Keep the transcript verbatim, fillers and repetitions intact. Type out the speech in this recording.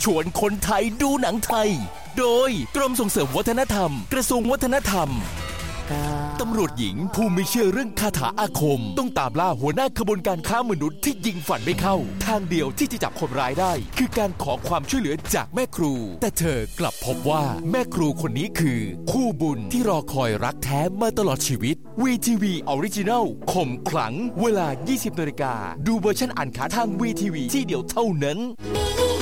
ชวนคนไทยดูหนังไทยโดยกรมส่งเสริมวัฒนธรรมกระทรวงวัฒนธรรมตำรวจหญิงผู้ไม่เชื่อเรื่องคาถาอาคมต้องตามล่าหัวหน้าขบวนการค้ามนุษย์ที่ยิงฝันไม่เข้าทางเดียวที่จะจับคนร้ายได้คือการขอความช่วยเหลือจากแม่ครูแต่เธอกลับพบว่าแม่ครูคนนี้คือคู่บุญที่รอคอยรักแท้มาตลอดชีวิต วี ที วี Original คมขลังเวลา ยี่สิบนาฬิกาดูเวอร์ชันอ่านขาทาง วี ที วี ที่เดียวเท่านั้น